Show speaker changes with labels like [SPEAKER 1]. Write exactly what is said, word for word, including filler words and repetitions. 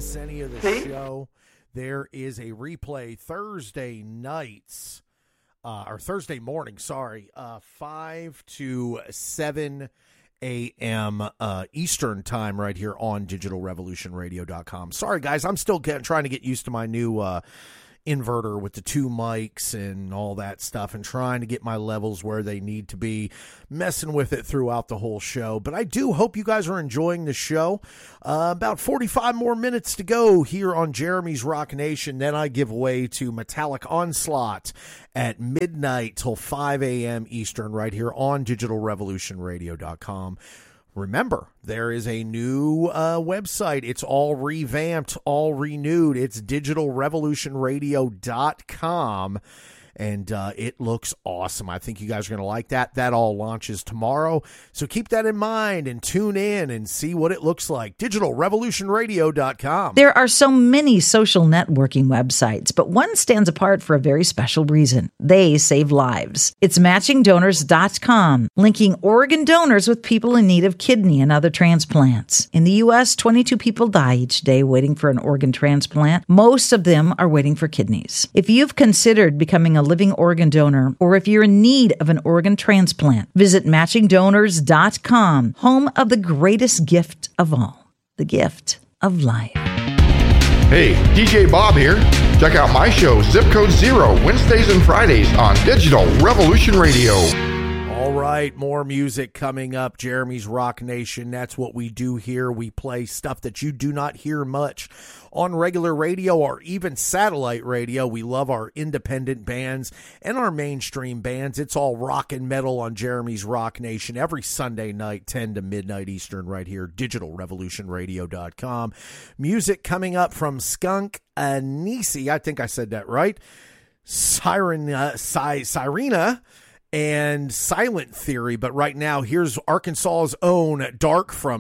[SPEAKER 1] miss any of the
[SPEAKER 2] See?
[SPEAKER 1] show, there is a replay Thursday nights, uh, or Thursday morning, sorry, uh, five to seven a.m. Uh, Eastern time right here on digital revolution radio dot com. Sorry, guys, I'm still getting, trying to get used to my new uh, inverter with the two mics and all that stuff and trying to get my levels where they need to be, messing with it throughout the whole show. But I do hope you guys are enjoying the show. Uh, about forty-five more minutes to go here on Jeremy's Rock Nation. Then I give way to Metallic Onslaught at midnight till five a.m. Eastern right here on digital revolution radio dot com. Remember, there is a new uh, website. It's all revamped, all renewed. It's digital revolution radio dot com, and uh, it looks awesome. I think you guys are going to like that. That all launches tomorrow, so keep that in mind and tune in and see what it looks like. digital revolution radio dot com.
[SPEAKER 3] There are so many social networking websites, but one stands apart for a very special reason. They save lives. It's matching donors dot com, linking Oregon donors with people in need of kidney and other transplants. In the U S, twenty-two people die each day waiting for an organ transplant. Most of them are waiting for kidneys. If you've considered becoming a living organ donor, or if you're in need of an organ transplant, visit matching donors dot com, home of the greatest gift of all, the gift of life.
[SPEAKER 4] Hey, D J Bob here. Check out my show, Zip Code Zero, Wednesdays and Fridays on Digital Revolution Radio.
[SPEAKER 1] All right, more music coming up. Jeremy's Rock Nation. That's what we do here. We play stuff that you do not hear much on regular radio or even satellite radio. We love our independent bands and our mainstream bands. It's all rock and metal on Jeremy's Rock Nation every Sunday night, ten to midnight Eastern, right here, digital revolution radio dot com. Music coming up from Skunk Anisi. I think I said that right. Siren, uh, Sy- Sirena. And Silent Theory, but right now, here's Arkansas's own Dark from